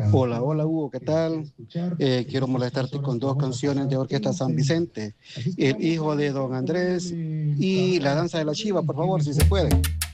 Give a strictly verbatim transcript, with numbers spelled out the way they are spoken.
Hola, hola Hugo, ¿qué tal? Eh, quiero molestarte con dos canciones de Orquesta San Vicente, El hijo de Don Andrés y La danza de la Chiva, por favor, si se puede.